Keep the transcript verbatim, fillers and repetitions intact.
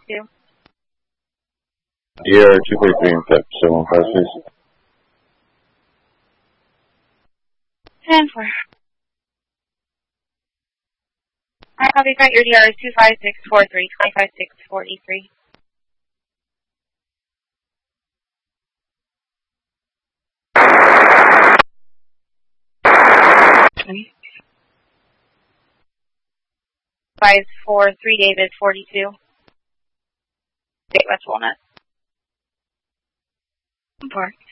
two. D R two forty-three and Pep seven five six. ten four. I copy front, your D R is two five six four three, two five six four three. Five four three David forty two. State West Walnut. Park.